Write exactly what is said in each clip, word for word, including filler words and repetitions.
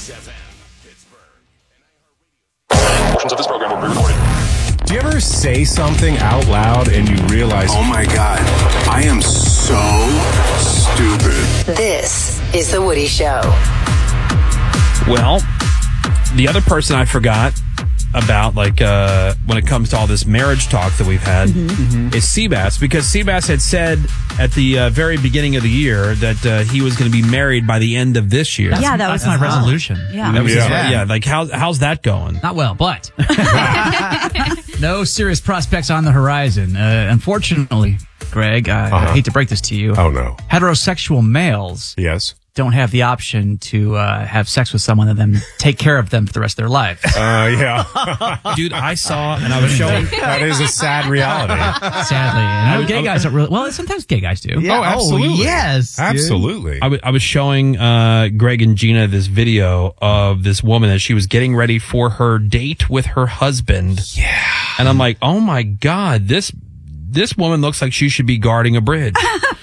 Kicks F M, Pittsburgh. Portions of this program will be recorded. Do you ever say something out loud and you realize, oh my God, I am so stupid? This is The Woody Show. Well, the other person I forgot about, like, uh, when it comes to all this marriage talk that we've had, mm-hmm. Mm-hmm. is Seabass, because Seabass had said at the uh, very beginning of the year that uh, he was going to be married by the end of this year. That's, yeah, that was my uh-huh. resolution. Yeah, that was yeah. His, yeah. yeah. Like, how, how's that going? Not well, but no serious prospects on the horizon. Uh, unfortunately, Greg, I, uh-huh. I hate to break this to you. Oh no, heterosexual males. Yes. Don't have the option to uh, have sex with someone and then take care of them for the rest of their life. Uh, yeah. Dude, I saw, and I was showing. That is a sad reality. Sadly. And gay guys don't really, well, sometimes gay guys do. Yeah. Oh, absolutely. Oh, yes. Absolutely. I, w- I was showing uh, Greg and Gina this video of this woman that she was getting ready for her date with her husband. Yeah. And I'm like, oh my God, this this woman looks like she should be guarding a bridge.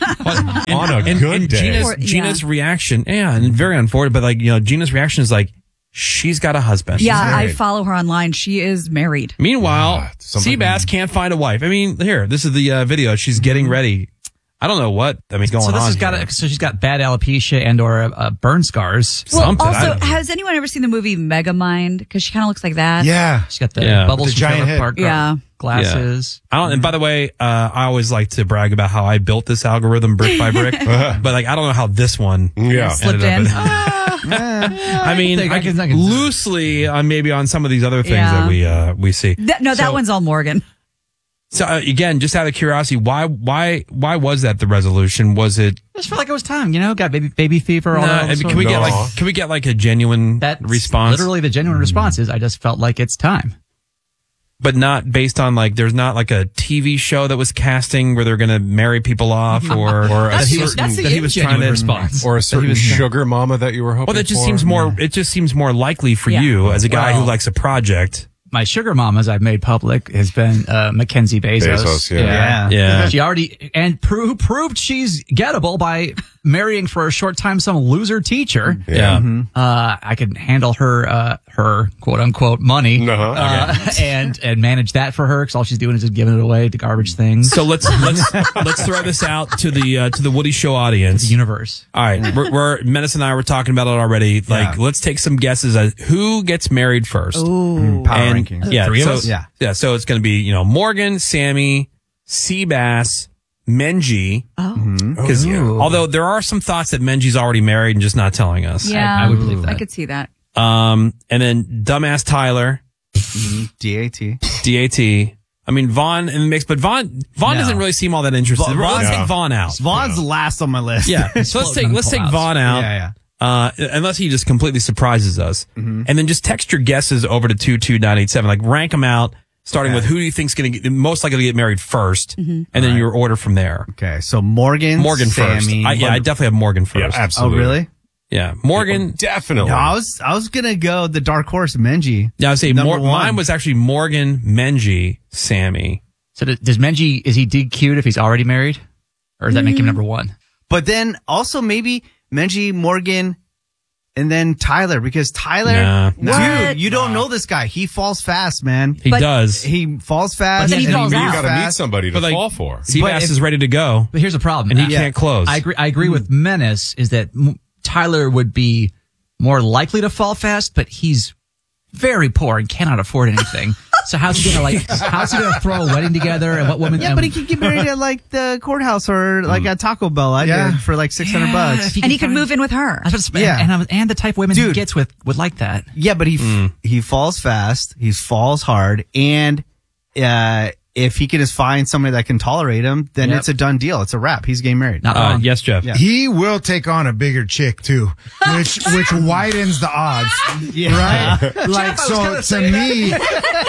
and, On a and, good and day. Gina's, Or- yeah. Gina's reaction, yeah, and very unfortunate, but like, you know, Gina's reaction is like, she's got a husband. Yeah, I married. follow her online. She is married. Meanwhile, Ah, somebody- Seabass can't find a wife. I mean, here, this is the uh, video. She's getting ready. I don't know what I mean going So this on. has got here. a, so she's got bad alopecia and or uh, burn scars. Well, Something, I also, don't know. has anyone ever seen the movie Megamind? Because she kind of looks like that. Yeah. She's got the Yeah. bubbles The from giant Trailer head. Park Yeah. glasses. I don't, and by the way, uh, I always like to brag about how I built this algorithm brick by brick, but like, I don't know how this one Yeah. Slipped ended up in. I mean, I think I I can- can, I can- loosely on maybe on some of these other things Yeah. that we uh, we see. That- no, that So- one's all Morgan. So uh, again, just out of curiosity, why why why was that the resolution? Was it? I just felt like it was time, you know, got baby baby fever. All No, that I mean, sort can we of- get No. like can we get like a genuine That's response? literally the genuine response is I just felt like it's time. But not based on like there's not like a T V show that was casting where they're going to marry people off or Or a That's the- certain, that's the that he was genuine trying to response. or a he certain was- sugar mama that you were hoping Well, that just for. seems more. It just seems more likely for Yeah. you as a guy Well- who likes a project. My sugar mamas I've made public has been uh, Mackenzie Bezos. Bezos, yeah. Yeah. Yeah. She already and pro- proved she's gettable by marrying for a short time some loser teacher. Yeah. Uh, I can handle her uh, her quote unquote money Uh-huh. uh, and and manage that for her because all she's doing is just giving it away to garbage things. So let's let's let's throw this out to the uh, to the Woody Show audience. The universe. All right, we're, we're Menace and I were talking about it already. Like, Yeah. let's take some guesses at who gets married first. Ooh. Power And- rankings. Yeah, Three of so, us? Yeah. yeah. So it's going to be you know Morgan, Sammy, Seabass, Menji. Oh. Because although there are some thoughts that Menji's already married and just not telling us. Yeah. I would believe that. I could see that. Um, and then dumbass Tyler, D A T. D A T. I mean Vaughn in the mix, but Vaughn Vaughn No. doesn't really seem all that interested. Va- let's Vaughn's- take Vaughn out. Vaughn's last on my list. Yeah. So let's take floating on let's take clouds. Vaughn out. Yeah, yeah. Uh, unless he just completely surprises us. And then just text your guesses over to two two nine eight seven. Like rank them out, starting with who do you think's going to get most likely to get married 1st and then your order from there. Okay, so Morgan, Morgan first. Sammy. I, yeah, I definitely have Morgan Yeah, first. Oh, absolutely. really? Yeah, Morgan. Definitely. No, I was I was gonna go the dark horse Menji. Yeah, I would say Number Mor- one. mine was actually Morgan, Menji, Sammy. So does, does Menji, is he D Q'd if he's already married? Or does that make him number one? But then also maybe Menji, Morgan, and then Tyler because Tyler, Nah. dude, What? you don't know this guy. He falls fast, man. He But- does. He falls fast. But then he and falls You out. got to meet fast. somebody to But, like, fall for. Seabass But if- is ready to go, But here's the problem. and he I- can't close. I agree. I agree with Menace is that M- Tyler would be more likely to fall fast, but he's very poor and cannot afford anything. So how's he gonna like? How's he gonna throw a wedding together? And what woman? Yeah, but he could get married at like the courthourse or like at Taco Bell. I Yeah. did for like six hundred Yeah, bucks. if he And he can could find- move in with her. I was- Yeah. and, and, and the type of women he Dude. gets with would like that. Yeah, but he f- he falls fast. He falls hard, and uh, if he can just find somebody that can tolerate him, then Yep. it's a done deal. It's a wrap. He's getting married. Not uh, wrong. yes, Jeff. Yeah. He will take on a bigger chick too, which which widens the odds, right? Like I was so gonna to say me,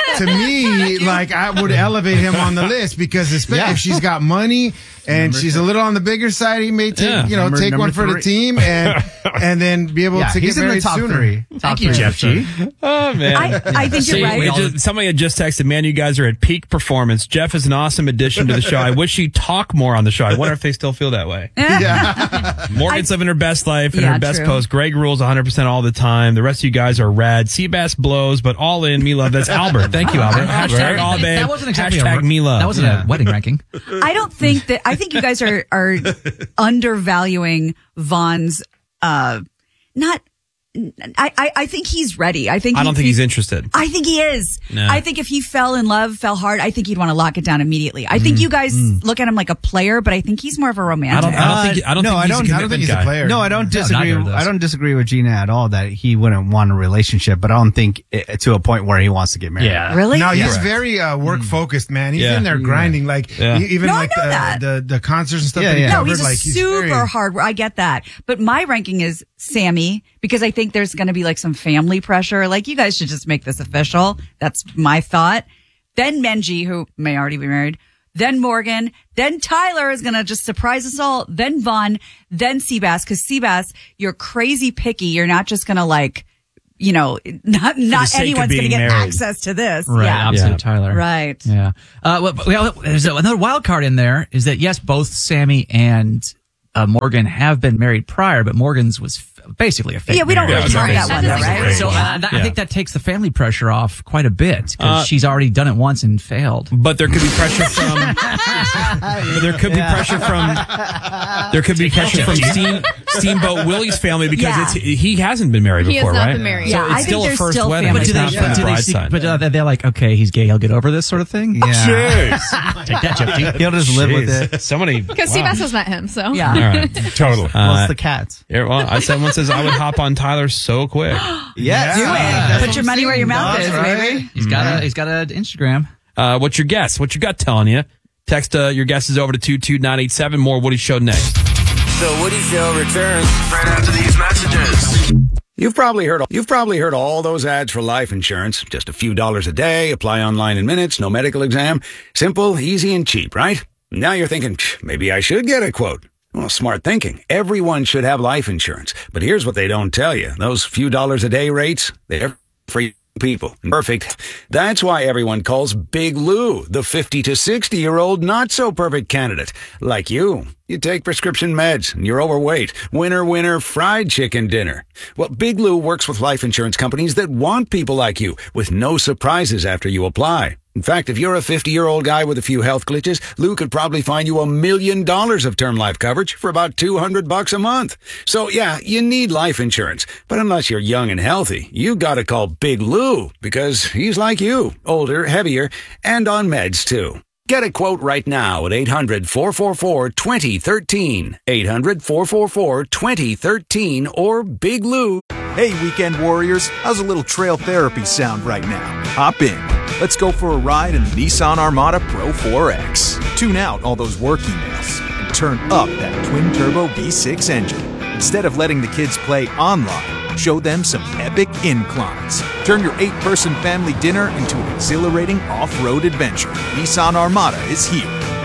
to me, like I would elevate him on the list because especially Yeah. if she's got money and Number she's a little on the bigger side, he may take Yeah. you know Number- take number one for the three. team and and then be able Yeah, to he's get in the married top sooner. three. Thank you, Jeff G. Oh, man. I, I think See, you're right. we just- somebody had just texted, man, you guys are at peak performance. Jeff is an awesome addition to the show. I wish you'd talk more on the show. I wonder if they still feel that way. Morgan's living her best life and Yeah, her best true. post. Greg rules one hundred percent all the time. The rest of you guys are rad. Seabass blows, but all in. Me love. That's Albert. Thank you, Albert. Hashtag all babe. That wasn't exactly Hashtag a, me love. That wasn't Yeah. a wedding ranking. I don't think that. I think you guys are are undervaluing Vaughn's. Uh, not. I, I I think he's ready. I think I he- don't think he's interested. I think he is. No. I think if he fell in love, fell hard, I think he'd want to lock it down immediately. I think you guys look at him like a player, but I think he's more of a I romantic. don't, I don't think, I don't no, think I he's don't- a I I don't commitment think he's guy. a player. No, I don't disagree. neither of those. I don't disagree with Gina at all that he wouldn't want a relationship, but I don't think it, to a point where he wants to get married. Yeah. Really? No, he's Correct. very uh, work focused, man. He's Yeah. in there grinding, like Yeah. e- even No, I like know the, that. the the concerts and stuff Yeah, that he yeah. No, covered. he's a like he's super very, hard. I get that, but my ranking is Sammy because I think there's going to be like some family pressure. Like you guys should just make this official. That's my thought. Then Menji, who may already be married. Then Morgan. Then Tyler is going to just surprise us all. Then Vaughn. Then Seabass. Because Seabass, you're crazy picky. You're not just going to like, you know, not not sake of anyone's going to being get married. access to this. Right, Yeah. opposite Yeah. of Tyler. Right. Yeah. Uh, well, well, there's another wild card in there is that yes, both Sammy and uh, Morgan have been married prior, but Morgan's was f- basically a fake. Yeah, we don't marriage. really count that one, though, right? So uh, that, I Yeah. think that takes the family pressure off quite a bit because Uh, she's already done it once and failed. But there could be pressure from. but there could be pressure from. There could be pressure from Steam, Steamboat Willie's family because Yeah. it's he hasn't been married He has before, not right? been married. So Yeah, it's I think still a there's first still wedding. family It's But do not they? from But the do they bride's see? side. But uh, they're like, okay, he's gay. He'll get over this sort of thing. Yeah. Take that, Jeff G. He'll just live with Jeez. it. So many. Because wow. Seabass has met him, so. Yeah. All right. Totally. Well, Uh, it's the cats. yeah, well, I someone says I would hop on Tyler so quick. Yes. Do it. That's Put what your I'm money where your saying, mouth dog, is, right? baby. He's got a. He's got an Instagram. Uh, what's your guess? What's your gut telling you? Text uh, your guesses over to two two nine eight seven. More Woody Show next. The Woody Show returns right after these messages. You've probably heard you've probably heard all those ads for life insurance. Just a few dollars a day, apply online in minutes, no medical exam. Simple, easy, and cheap, right? Now you're thinking, maybe I should get a quote. Well, smart thinking. Everyone should have life insurance. But here's what they don't tell you. Those few dollars a day rates, they're free people. Perfect. That's why everyone calls Big Lou the fifty to sixty year old not so perfect candidate. Like you. You take prescription meds and you're overweight. Winner, winner, fried chicken dinner. Well, Big Lou works with life insurance companies that want people like you with no surprises after you apply. In fact, if you're a fifty-year-old guy with a few health glitches, Lou could probably find you a million dollars of term life coverage for about two hundred bucks a month. So yeah, you need life insurance. But unless you're young and healthy, you gotta call Big Lou because he's like you, older, heavier, and on meds too. Get a quote right now at eight hundred, four four four, two zero one three, eight hundred, four four four, two zero one three, or Big Lou. Hey, weekend warriors, how's a little trail therapy sound right now? Hop in. Let's go for a ride in the Nissan Armada Pro four X. Tune out all those work emails and turn up that twin-turbo V six engine. Instead of letting the kids play online, show them some epic inclines. Turn your eight-person family dinner into an exhilarating off-road adventure. Nissan Armada is here.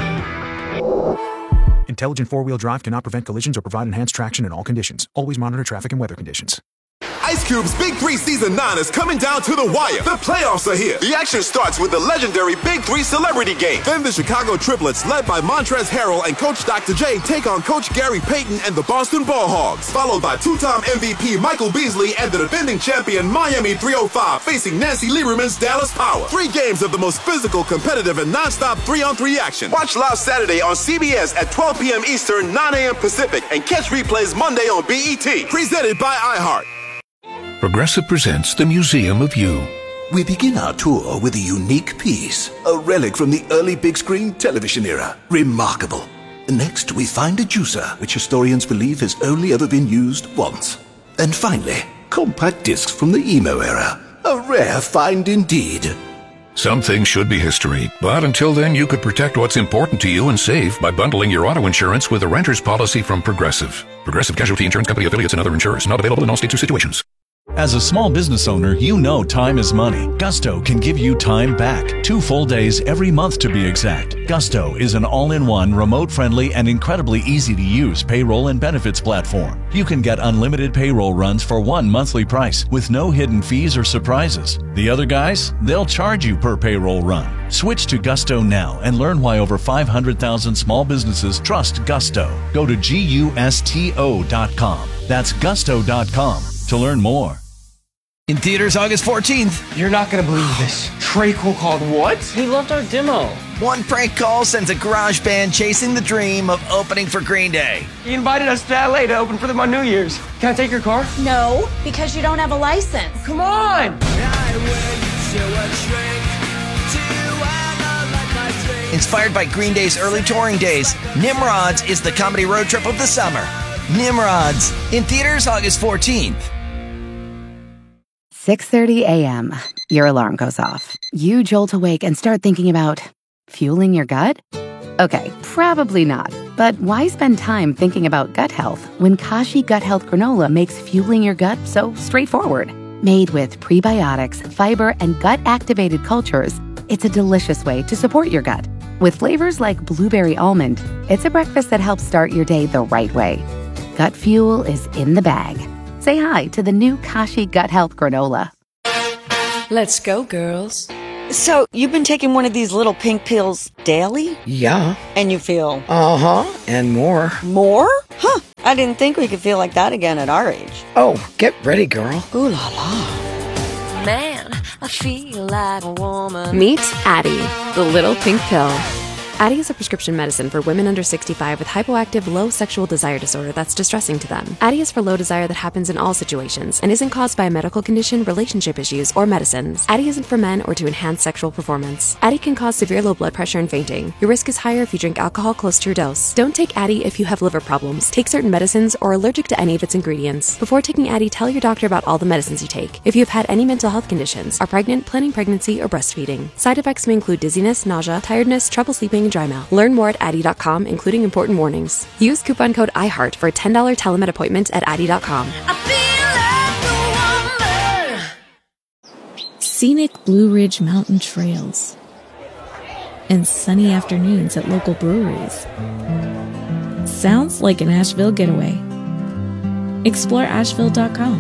Intelligent four-wheel drive cannot prevent collisions or provide enhanced traction in all conditions. Always monitor traffic and weather conditions. Ice Cube's Big Three Season nine is coming down to the wire. The playoffs are here. The action starts with the legendary Big Three Celebrity Game. Then the Chicago Triplets, led by Montrezl Harrell and Coach Doctor J, take on Coach Gary Payton and the Boston Ball Hogs. Followed by two-time M V P Michael Beasley and the defending champion Miami three oh five facing Nancy Lieberman's Dallas Power. Three games of the most physical, competitive, and non-stop three-on-three action. Watch live Saturday on C B S at twelve p.m. Eastern, nine a.m. Pacific, and catch replays Monday on B E T. Presented by iHeart. Progressive presents the Museum of You. We begin our tour with a unique piece, a relic from the early big screen television era. Remarkable. Next, we find a juicer, which historians believe has only ever been used once. And finally, compact discs from the emo era. A rare find indeed. Some things should be history, but until then you could protect what's important to you and save by bundling your auto insurance with a renter's policy from Progressive. Progressive Casualty Insurance Company affiliates and other insurers. Not available in all states or situations. As a small business owner, you know time is money. Gusto can give you time back. Two full days every month to be exact. Gusto is an all-in-one, remote-friendly, and incredibly easy-to-use payroll and benefits platform. You can get unlimited payroll runs for one monthly price with no hidden fees or surprises. The other guys, they'll charge you per payroll run. Switch to Gusto now and learn why over five hundred thousand small businesses trust Gusto. Go to gusto dot com. That's gusto dot com to learn more. In theaters August fourteenth. You're not going to believe this. Trey Cole called what? He loved our demo. One prank call sends a garage band chasing the dream of opening for Green Day. He invited us to L A to open for them on New Year's. Can I take your car? No, because you don't have a license. Come on! Inspired by Green Day's early touring days, Nimrods is the comedy road trip of the summer. Nimrods, in theaters August fourteenth. six thirty a.m. Your alarm goes off. You jolt awake and start thinking about fueling your gut? Okay, probably not. But why spend time thinking about gut health when Kashi Gut Health Granola makes fueling your gut so straightforward? Made with prebiotics, fiber, and gut-activated cultures, it's a delicious way to support your gut. With flavors like blueberry almond, it's a breakfast that helps start your day the right way. Gut fuel is in the bag. Say hi to the new Kashi Gut Health Granola. Let's go, girls. So, you've been taking one of these little pink pills daily? Yeah. And you feel? Uh-huh, and more. More? Huh. I didn't think we could feel like that again at our age. Oh, get ready, girl. Ooh la la. Man, I feel like a woman. Meet Addie, the little pink pill. Addie is a prescription medicine for women under sixty-five with hypoactive low sexual desire disorder that's distressing to them. Addie is for low desire that happens in all situations and isn't caused by a medical condition, relationship issues, or medicines. Addie isn't for men or to enhance sexual performance. Addie can cause severe low blood pressure and fainting. Your risk is higher if you drink alcohol close to your dose. Don't take Addie if you have liver problems, take certain medicines, or are allergic to any of its ingredients. Before taking Addie, tell your doctor about all the medicines you take. If you have had any mental health conditions, are pregnant, planning pregnancy, or breastfeeding. Side effects may include dizziness, nausea, tiredness, trouble sleeping, and dry mouth. Learn more at Addie dot com, including important warnings. Use coupon code iHeart for a ten dollars telemed appointment at Addie dot com. Scenic Blue Ridge Mountain trails and sunny afternoons at local breweries. Sounds like an Asheville getaway. Explore Asheville dot com.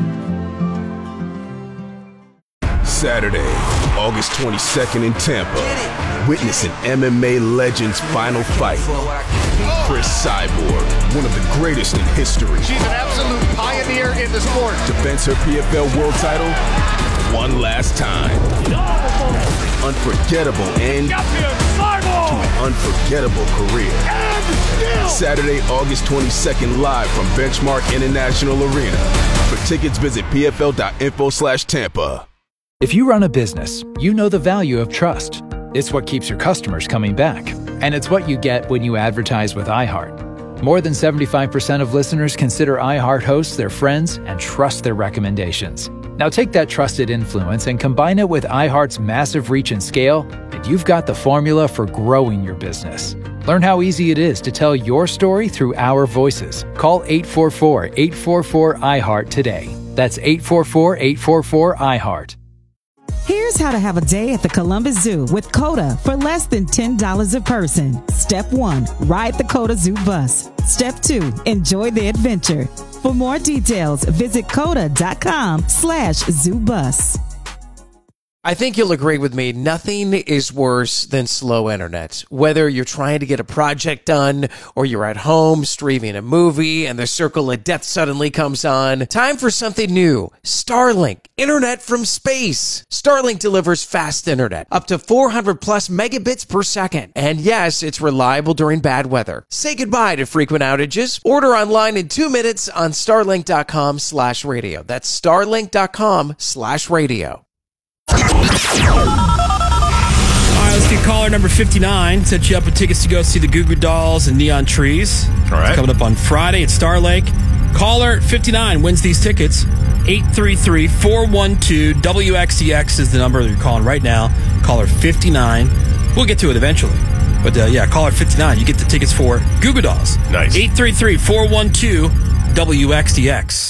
Saturday, August twenty-second in Tampa. Witness an M M A legend's final fight. Chris Cyborg, one of the greatest in history. She's an absolute pioneer in the sport. Defends her P F L world title one last time. Unforgettable end to an unforgettable career. Saturday, August twenty-second, live from Benchmark International Arena. For tickets, visit P F L dot info slash Tampa. If you run a business, you know the value of trust. It's what keeps your customers coming back. And it's what you get when you advertise with iHeart. More than seventy-five percent of listeners consider iHeart hosts their friends and trust their recommendations. Now take that trusted influence and combine it with iHeart's massive reach and scale, and you've got the formula for growing your business. Learn how easy it is to tell your story through our voices. Call eight four four, eight four four, iHeart today. That's eight four four, eight four four, iHeart. Here's how to have a day at the Columbus Zoo with COTA for less than ten dollars a person. Step one, ride the COTA Zoo bus. Step two, enjoy the adventure. For more details, visit COTA dot com slash zoo bus. I think you'll agree with me, nothing is worse than slow internet. Whether you're trying to get a project done or you're at home streaming a movie and the circle of death suddenly comes on, time for something new. Starlink, internet from space. Starlink delivers fast internet, up to four hundred plus megabits per second. And yes, it's reliable during bad weather. Say goodbye to frequent outages. Order online in two minutes on starlink dot com slash radio. That's starlink dot com slash radio. All right, let's get caller number fifty-nine. Set you up with tickets to go see the Goo Goo Dolls and Neon Trees. All right. It's coming up on Friday at Star Lake. Caller fifty-nine wins these tickets. eight three three, four one two, W X D X is the number that you're calling right now. Caller fifty-nine. We'll get to it eventually. But uh, yeah, caller fifty-nine. You get the tickets for Goo Goo Dolls. Nice. eight three three, four one two, W X D X.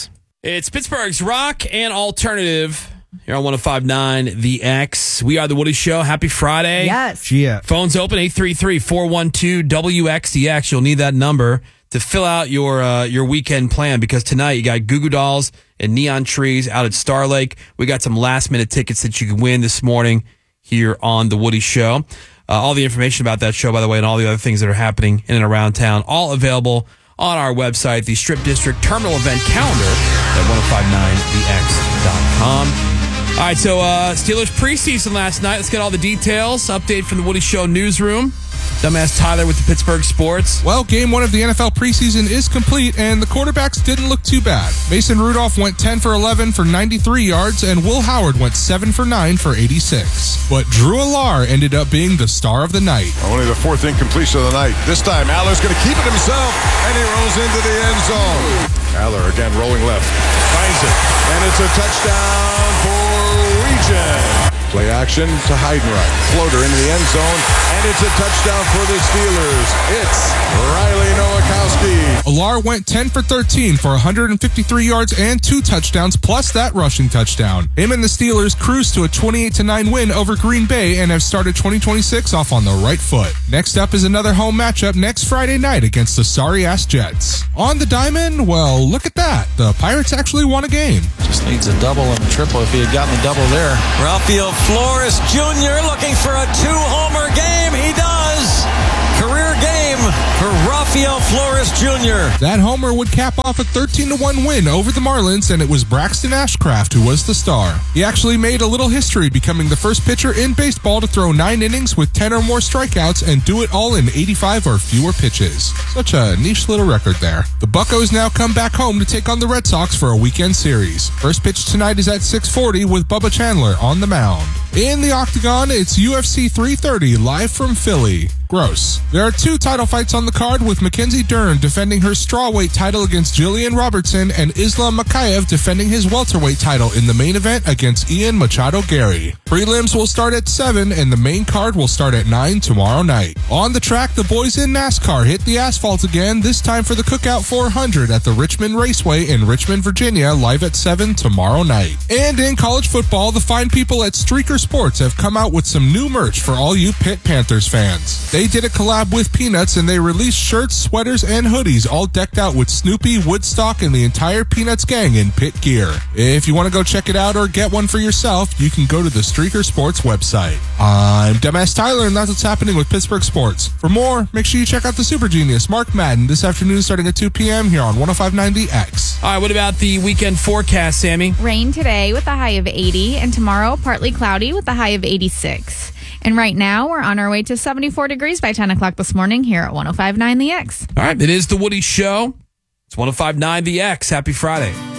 It's Pittsburgh's rock and alternative here on one oh five point nine The X. We are The Woody Show. Happy Friday. Yes. Yeah. Phone's open, eight three three, four one two, W X D X. You'll need that number to fill out your uh, your weekend plan, because tonight you got Goo Goo Dolls and Neon Trees out at Star Lake. We got some last-minute tickets that you can win this morning here on The Woody Show. Uh, all the information about that show, by the way, and all the other things that are happening in and around town, all available on our website, the Strip District Terminal Event Calendar at ten fifty-nine the x dot com. All right, so uh, Steelers preseason last night. Let's get all the details. Update from the Woody Show newsroom. Dumbass Tyler with the Pittsburgh Sports. Well, game one of the N F L preseason is complete, and the quarterbacks didn't look too bad. Mason Rudolph went ten for eleven for ninety-three yards, and Will Howard went seven for nine for eighty-six. But Drew Allar ended up being the star of the night. Only the fourth incompletion of the night. This time, Allar's going to keep it himself, and he rolls into the end zone. Aller again rolling left, finds it, and it's a touchdown for Region. Play action to Heidenreich. Floater into the end zone, and it's a touchdown for the Steelers. It's Riley Nowakowski. Allar went ten for thirteen for one hundred fifty-three yards and two touchdowns, plus that rushing touchdown. Him and the Steelers cruise to a twenty-eight to nine win over Green Bay and have started twenty twenty-six off on the right foot. Next up is another home matchup next Friday night against the sorry-ass Jets. On the diamond, well, look at that. The Pirates actually won a game. Just needs a double and a triple if he had gotten the double there. Rafael Flores Junior looking for a two-homer game. He does. Career game for Rafael Flores Junior That homer would cap off a thirteen to one win over the Marlins, and it was Braxton Ashcraft who was the star. He actually made a little history, becoming the first pitcher in baseball to throw nine innings with ten or more strikeouts and do it all in eighty-five or fewer pitches. Such a niche little record there. The Buccos now come back home to take on the Red Sox for a weekend series. First pitch tonight is at six forty with Bubba Chandler on the mound. In the Octagon, it's U F C three thirty live from Philly. Gross. There are two title fights on the card, with Mackenzie Dern defending her strawweight title against Jillian Robertson and Islam Makhachev defending his welterweight title in the main event against Ian Machado Gary. Prelims will start at seven and the main card will start at nine tomorrow night. On the track, the boys in NASCAR hit the asphalt again, this time for the Cookout four hundred at the Richmond Raceway in Richmond, Virginia, live at seven tomorrow night. And in college football, the fine people at Streaker Sports have come out with some new merch for all you Pitt Panthers fans. They did a collab with Peanuts, and they released shirts, sweaters, and hoodies all decked out with Snoopy, Woodstock, and the entire Peanuts gang in Pitt gear. If you want to go check it out or get one for yourself, you can go to the Streaker Sports website. I'm Dumbass Tyler, and that's what's happening with Pittsburgh Sports. For more, make sure you check out the Super Genius, Mark Madden, this afternoon starting at two p.m. here on ten fifty-nine The X. All right, what about the weekend forecast, Sammy? Rain today with a high of eighty, and tomorrow partly cloudy with a high of eighty-six. And right now, we're on our way to seventy-four degrees by ten o'clock this morning here at ten fifty-nine The X. All right, it is The Woody Show. It's ten fifty-nine The X. Happy Friday.